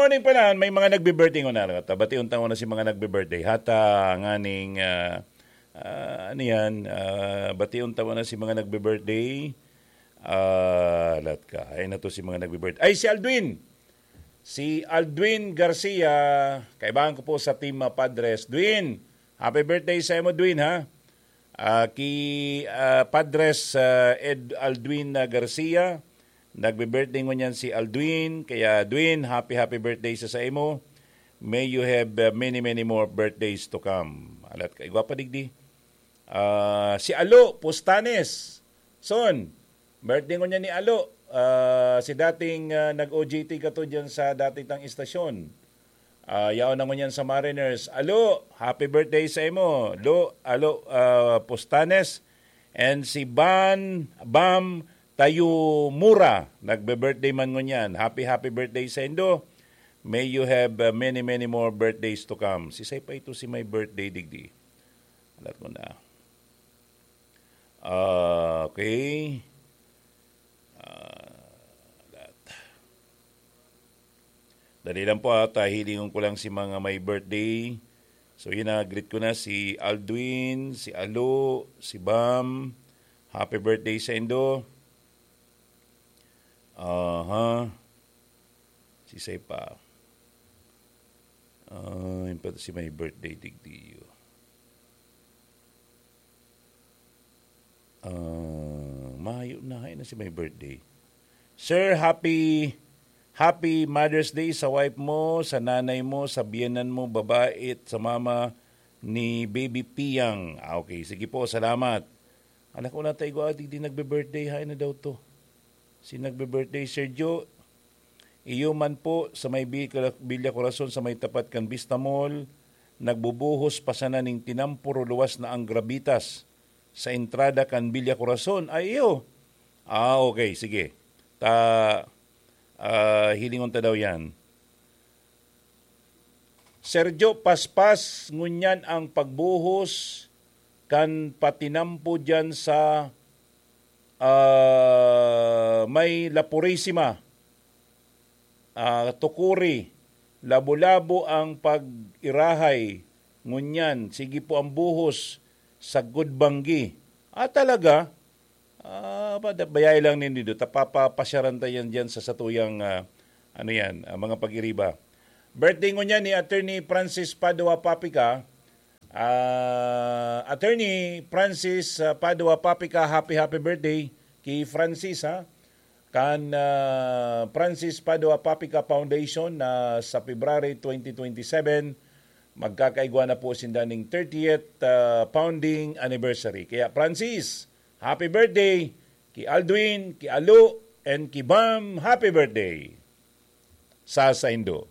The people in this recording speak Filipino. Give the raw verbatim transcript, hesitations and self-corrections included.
morning pala, may mga nagbe-birthday ko na. Bati unta na si mga nagbe-birthday. Hata nganing, uh, uh, ano yan, uh, bati unta na si mga nagbe-birthday. Uh, lat ka, ay na to si mga nagbe-birthday. Ay, si Aldwin! Si Aldwin Garcia, kaibahan ko po sa Team Padres. Dwin, happy birthday sa mo, Dwin, ha? Uh, ki uh, Padres uh, Ed Aldwin Garcia, nagbe-birthday mo niyan si Aldwin. Kaya, Dwin, happy, happy birthday sa sa imo. May you have uh, many, many more birthdays to come. Alat ka, igwa pa digdi. Uh, si Alo Pustanes, son, birthday ko niya ni Alo. Uh, si dating uh, nag-O J T ka to dyan sa dating tang istasyon. Uh, yaon na mo yan sa Mariners. Alo, happy birthday sa imo. Lo, alo, uh, Postanes. And si Ban, Bam Tayumura. Nagbe-birthday man mo yan. Happy, happy birthday sa indo. May you have uh, many, many more birthdays to come. Si say pa ito si my birthday, digdi. Alat mo na. Uh, okay. Dali lang po at uh, hilingon ko lang si mga may birthday. So yun na, greet ko na si Aldwin, si Alo, si Bam. Happy birthday sa Indo. Aha. Uh-huh. Si Say pa. Uh, yun pa si may birthday, digdiyo. Uh, mahayo na, na si may birthday. Sir, happy... Happy Mother's Day sa wife mo, sa nanay mo, sa biyenan mo, babae, at sa mama ni Baby Piyang. Ah, okay, sige po, salamat. Anak ko na tayo, ati di nagbe-birthday, hay na daw to. Si nagbe-birthday, Sergio, iyo man po sa may Bilya Corazon, sa may tapat kan Vista Mall, nagbubuhos pa sana ning tinampuro luwas na ang gravitas sa entrada kan Bilya Corazon. Ay, iyo. Ah, okay, sige. Ta... Uh, hilingon ta daw yan. Sergio, paspas ngunyan ang pagbuhos kan patinampo dyan sa uh, may La Purisima, uh, Tukuri, labo-labo ang pag-irahay ngunyan. Sige po ang buhos sa Gudbangi. Ah, talaga? Ah, uh, bayay lang ninyo. Tapapapasyaran tayo yan dyan sa satuyang, uh, ano yan, uh, mga pag-iriba. Birthday ko niya ni Attorney Francis Padua Papica. Uh, Attorney Francis uh, Padua Papica, happy, happy birthday kay Francis, ha? Kan uh, Francis Padua Papica Foundation na uh, sa February twenty twenty-seven, magkakaigwa na po sindaning thirtieth uh, founding anniversary. Kaya Francis, happy birthday ki Aldwin, ki Alo, and ki Bam, happy birthday sa sa Indo.